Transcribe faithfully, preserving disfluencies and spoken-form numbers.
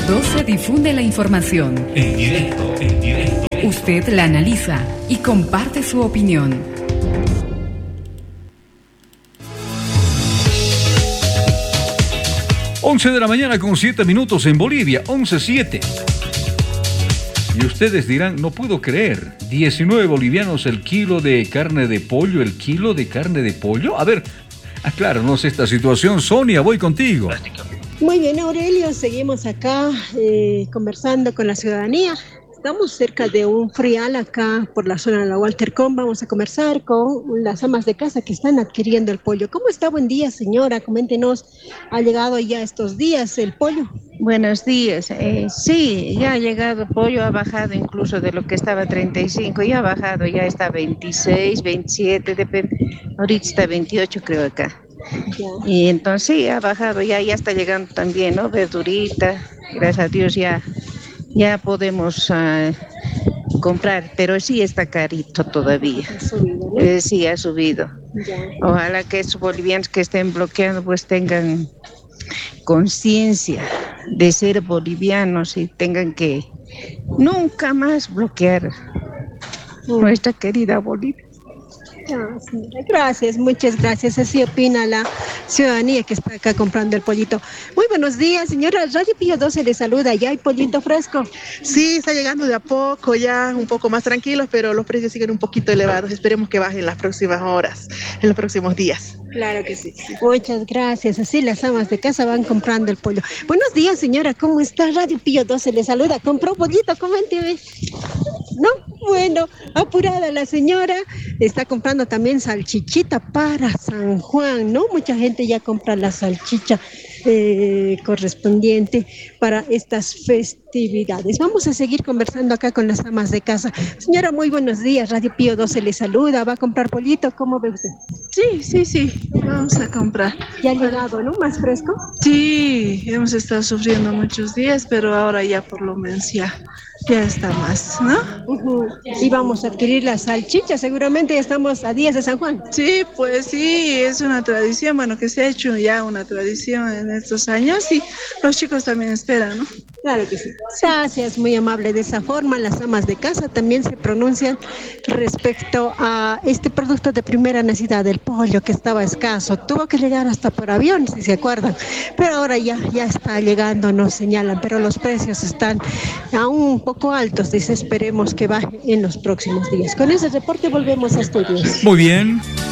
doce difunde la información. En directo, en directo. Usted la analiza y comparte su opinión. once de la mañana con siete minutos en Bolivia, once siete. Y ustedes dirán, no puedo creer, diecinueve bolivianos el kilo de carne de pollo, el kilo de carne de pollo. A ver, acláranos esta situación. Sonia, voy contigo. Muy bien, Aurelio, seguimos acá eh, conversando con la ciudadanía. Estamos cerca de un frial acá por la zona de la Waltercom. Vamos a conversar con las amas de casa que están adquiriendo el pollo. ¿Cómo está? Buen día, señora. Coméntenos, ¿ha llegado ya estos días el pollo? Buenos días. Eh, sí, ya ha llegado el pollo, ha bajado incluso de lo que estaba treinta y cinco, ya ha bajado, ya está veintiséis, veintisiete, depende. Ahorita está veintiocho creo acá. Ya. Y entonces sí, ha bajado, ya, ya está llegando también, ¿no? Verdurita, gracias a Dios ya. Ya podemos uh, comprar, pero sí está carito todavía. Ha subido, ¿no? Eh, sí, ha subido. Ya. Ojalá que esos bolivianos que estén bloqueando pues tengan conciencia de ser bolivianos y tengan que nunca más bloquear mm. nuestra querida Bolivia. Gracias, muchas gracias. Así opina la ciudadanía que está acá comprando el pollito. Muy buenos días, señora. Radio Pío doce le saluda. ¿Ya hay pollito fresco? Sí, está llegando de a poco, ya un poco más tranquilos, pero los precios siguen un poquito elevados. Esperemos que bajen en las próximas horas, en los próximos días. Claro que sí. Muchas gracias. Así las amas de casa van comprando el pollo. Buenos días, señora. ¿Cómo está? Radio Pío doce le saluda. ¿Compró pollito? Coménteme. ¿No? Bueno, apurada la señora. Está comprando también salchichita para San Juan, ¿no? Mucha gente ya compra la salchicha eh, correspondiente para estas festividades. Vamos a seguir conversando acá con las amas de casa. Señora, muy buenos días. Radio Pío doce le saluda. ¿Va a comprar pollito? ¿Cómo ve usted? Sí, sí, sí. Vamos a comprar. ¿Ya ha llegado, no? ¿Más fresco? Sí, hemos estado sufriendo muchos días, pero ahora ya por lo menos ya, ya está más, ¿no? Uh-huh. Y vamos a adquirir la salchicha. Seguramente ya estamos a días de San Juan. Sí, pues sí, es una tradición, bueno, que se ha hecho ya una tradición en estos años y los chicos también esperan, ¿no? Claro que sí. Gracias, muy amable. De esa forma, las amas de casa también se pronuncian respecto a este producto de primera necesidad, el pollo que estaba escaso. Tuvo que llegar hasta por avión, si se acuerdan. Pero ahora ya, ya está llegando, nos señalan, pero los precios están aún un poco altos. Dice, esperemos que baje en los próximos días. Con ese reporte volvemos a estudios. Muy bien.